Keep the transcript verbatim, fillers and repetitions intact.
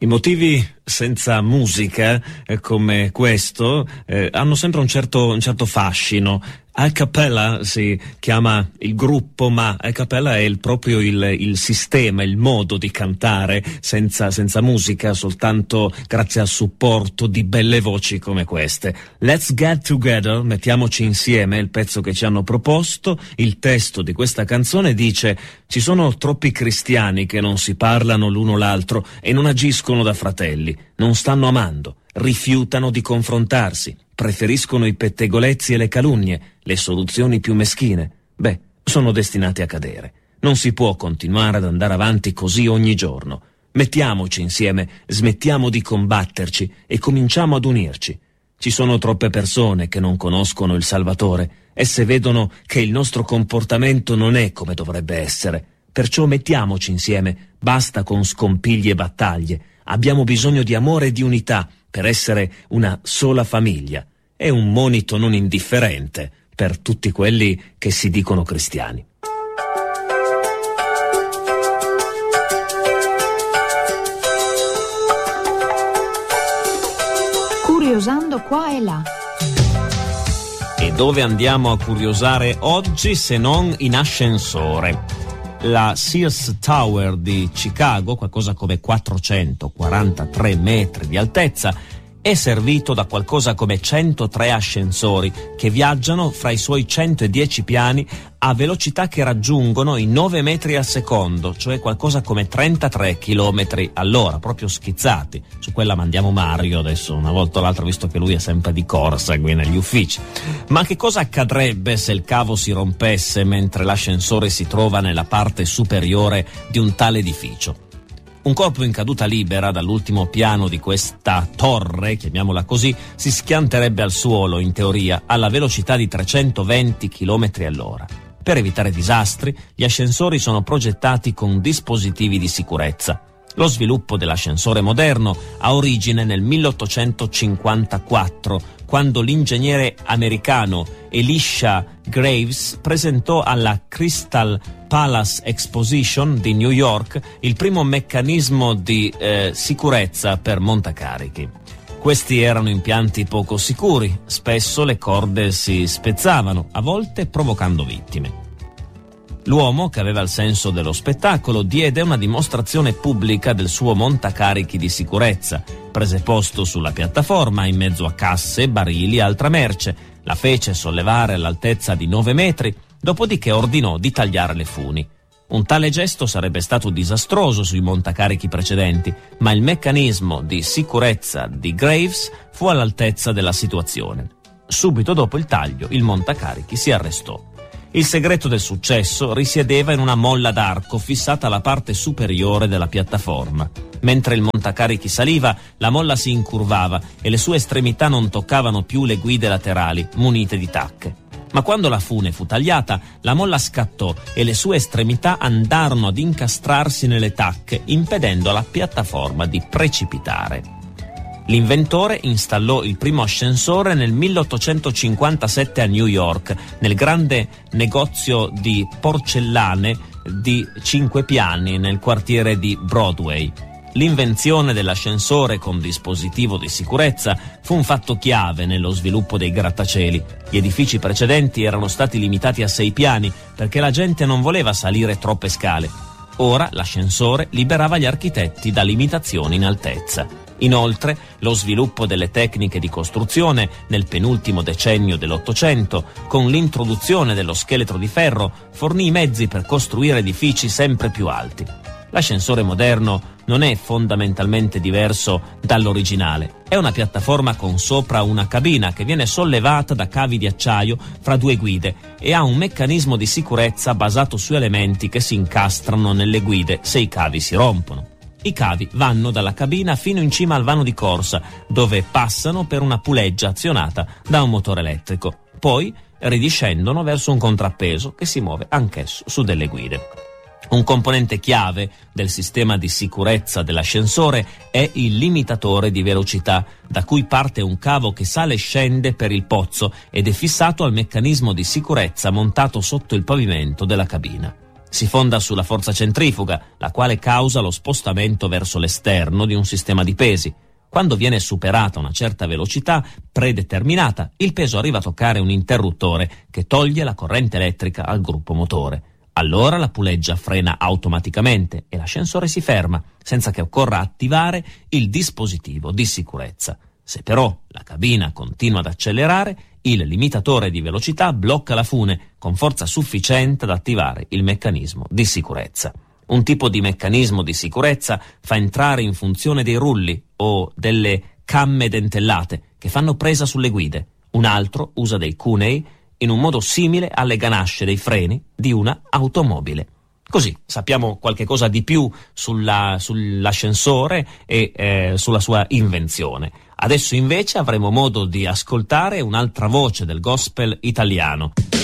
I motivi senza musica, eh, come questo, eh, hanno sempre un certo, un certo fascino. A cappella si chiama il gruppo, ma a cappella è il, proprio il, il sistema, il modo di cantare senza, senza musica, soltanto grazie al supporto di belle voci come queste. Let's Get Together, mettiamoci insieme, il pezzo che ci hanno proposto. Il testo di questa canzone dice: ci sono troppi cristiani che non si parlano l'uno l'altro e non agiscono da fratelli, non stanno amando, rifiutano di confrontarsi, preferiscono i pettegolezzi e le calunnie, le soluzioni più meschine. Beh, sono destinati a cadere. Non si può continuare ad andare avanti così ogni giorno. Mettiamoci insieme, smettiamo di combatterci e cominciamo ad unirci. Ci sono troppe persone che non conoscono il Salvatore. Esse vedono che il nostro comportamento non è come dovrebbe essere. Perciò mettiamoci insieme, basta con scompigli e battaglie. Abbiamo bisogno di amore e di unità per essere una sola famiglia. È un monito non indifferente per tutti quelli che si dicono cristiani. Curiosando qua e là. E dove andiamo a curiosare oggi se non in ascensore? La Sears Tower di Chicago, qualcosa come quattrocentoquarantatré metri di altezza, è servito da qualcosa come centotré ascensori che viaggiano fra i suoi centodieci piani a velocità che raggiungono i nove metri al secondo, cioè qualcosa come trentatré chilometri all'ora, proprio schizzati. Su quella mandiamo Mario adesso, una volta o l'altra, visto che lui è sempre di corsa qui negli uffici. Ma che cosa accadrebbe se il cavo si rompesse mentre l'ascensore si trova nella parte superiore di un tale edificio? Un corpo in caduta libera dall'ultimo piano di questa torre, chiamiamola così, si schianterebbe al suolo, in teoria, alla velocità di trecentoventi chilometri all'ora. Per evitare disastri, gli ascensori sono progettati con dispositivi di sicurezza. Lo sviluppo dell'ascensore moderno ha origine nel milleottocentocinquantaquattro, quando l'ingegnere americano Elisha Graves presentò alla Crystal Palace Exposition di New York il primo meccanismo di eh, sicurezza per montacarichi. Questi erano impianti poco sicuri, spesso le corde si spezzavano, a volte provocando vittime. L'uomo, che aveva il senso dello spettacolo, diede una dimostrazione pubblica del suo montacarichi di sicurezza. Prese posto sulla piattaforma in mezzo a casse, barili e altra merce, la fece sollevare all'altezza di nove metri, dopodiché ordinò di tagliare le funi. Un tale gesto sarebbe stato disastroso sui montacarichi precedenti, ma il meccanismo di sicurezza di Graves fu all'altezza della situazione. Subito dopo il taglio, il montacarichi si arrestò. Il segreto del successo risiedeva in una molla d'arco fissata alla parte superiore della piattaforma. Mentre il montacarichi saliva, la molla si incurvava e le sue estremità non toccavano più le guide laterali, munite di tacche. Ma quando la fune fu tagliata, la molla scattò e le sue estremità andarono ad incastrarsi nelle tacche, impedendo alla piattaforma di precipitare. L'inventore installò il primo ascensore nel milleottocentocinquantasette a New York, nel grande negozio di porcellane di cinque piani nel quartiere di Broadway. L'invenzione dell'ascensore con dispositivo di sicurezza fu un fatto chiave nello sviluppo dei grattacieli. Gli edifici precedenti erano stati limitati a sei piani perché la gente non voleva salire troppe scale. Ora l'ascensore liberava gli architetti da limitazioni in altezza. Inoltre, lo sviluppo delle tecniche di costruzione nel penultimo decennio dell'Ottocento, con l'introduzione dello scheletro di ferro, fornì i mezzi per costruire edifici sempre più alti. L'ascensore moderno non è fondamentalmente diverso dall'originale. È una piattaforma con sopra una cabina che viene sollevata da cavi di acciaio fra due guide e ha un meccanismo di sicurezza basato su elementi che si incastrano nelle guide se i cavi si rompono. I cavi vanno dalla cabina fino in cima al vano di corsa, dove passano per una puleggia azionata da un motore elettrico. Poi ridiscendono verso un contrappeso che si muove anch'esso su delle guide. Un componente chiave del sistema di sicurezza dell'ascensore è il limitatore di velocità, da cui parte un cavo che sale e scende per il pozzo ed è fissato al meccanismo di sicurezza montato sotto il pavimento della cabina. Si fonda sulla forza centrifuga, la quale causa lo spostamento verso l'esterno di un sistema di pesi. Quando viene superata una certa velocità predeterminata, il peso arriva a toccare un interruttore che toglie la corrente elettrica al gruppo motore. Allora la puleggia frena automaticamente e l'ascensore si ferma, senza che occorra attivare il dispositivo di sicurezza. Se però la cabina continua ad accelerare, il limitatore di velocità blocca la fune con forza sufficiente ad attivare il meccanismo di sicurezza. Un tipo di meccanismo di sicurezza fa entrare in funzione dei rulli o delle camme dentellate che fanno presa sulle guide. Un altro usa dei cunei in un modo simile alle ganasce dei freni di una automobile. Così sappiamo qualche cosa di più sulla, sull'ascensore e eh, sulla sua invenzione. Adesso invece avremo modo di ascoltare un'altra voce del gospel italiano.